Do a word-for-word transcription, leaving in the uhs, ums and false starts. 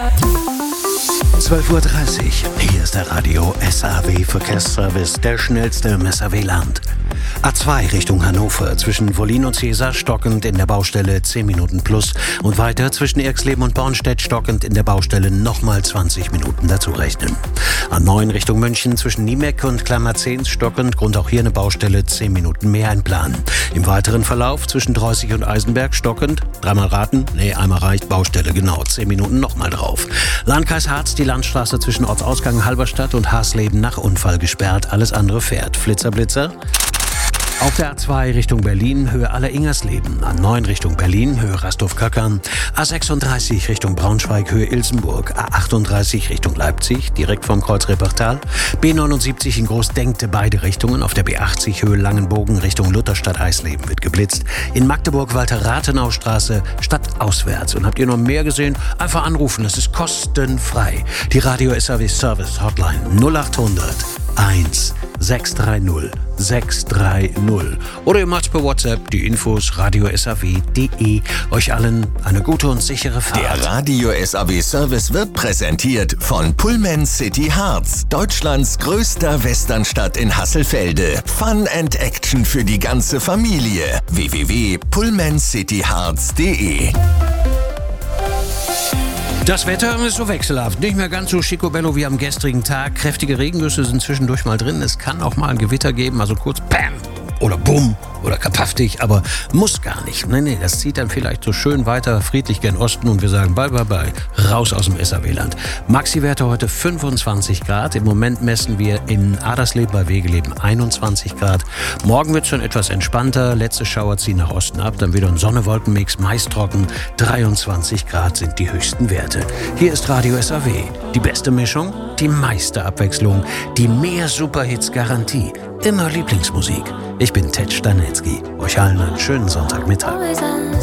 zwölf Uhr dreißig. Hier ist der Radio S A W Verkehrsservice, der schnellste im S A W-Land. A zwei Richtung Hannover, zwischen Wollin und Cäsar stockend in der Baustelle zehn Minuten plus und weiter zwischen Erxleben und Bornstedt stockend in der Baustelle nochmal zwanzig Minuten dazu rechnen. A neun Richtung München zwischen Niemeck und Klammerzehns stockend, Grund auch hier eine Baustelle, zehn Minuten mehr einplanen. Im weiteren Verlauf zwischen Dreußig und Eisenberg stockend, dreimal raten, nee, einmal reicht, Baustelle, genau, zehn Minuten nochmal drauf. Landkreis Harz, die Landstraße zwischen Ortsausgang Halberstadt und Hasleben nach Unfall gesperrt, alles andere fährt. Flitzer, Blitzer. Auf der A zwei Richtung Berlin, Höhe Aller-Ingersleben. A neun Richtung Berlin, Höhe Rastow-Köckern. A sechsunddreißig Richtung Braunschweig, Höhe Ilsenburg. A achtunddreißig Richtung Leipzig, direkt vom Kreuz Repertal. B neunundsiebzig in Großdenkte, beide Richtungen. Auf der B achtzig Höhe Langenbogen Richtung Lutherstadt-Eisleben wird geblitzt. In Magdeburg Walter-Rathenau-Straße, stadtauswärts. Und habt ihr noch mehr gesehen? Einfach anrufen, das ist kostenfrei. Die Radio S A W Service Hotline null achthundert eins sechs drei null sechs drei null. Oder ihr macht's per WhatsApp, die Infos radio s a w punkt de. Euch allen eine gute und sichere Fahrt. Der Radio S A W Service wird präsentiert von Pullman City Harz, Deutschlands größter Westernstadt in Hasselfelde. Fun and Action für die ganze Familie. w w w punkt pullman city harz punkt de. Das Wetter ist so wechselhaft, nicht mehr ganz so schicobello wie am gestrigen Tag. Kräftige Regengüsse sind zwischendurch mal drin. Es kann auch mal ein Gewitter geben, also kurz Pam oder Bumm oder kapaftig, aber muss gar nicht. Nee, nee, das zieht dann vielleicht so schön weiter friedlich gen Osten und wir sagen bye, bye, bye, raus aus dem S A W-Land. Maxi-Werte heute fünfundzwanzig Grad. Im Moment messen wir in Adersleben bei Wegeleben einundzwanzig Grad. Morgen wird es schon etwas entspannter. Letzte Schauer ziehen nach Osten ab. Dann wieder ein Sonne-Wolken-Mix, meist trocken. dreiundzwanzig Grad sind die höchsten Werte. Hier ist Radio S A W. Die beste Mischung, die meiste Abwechslung, die mehr Superhits-Garantie. Immer Lieblingsmusik. Ich bin Ted Stanetzky. Euch allen einen schönen Sonntagmittag.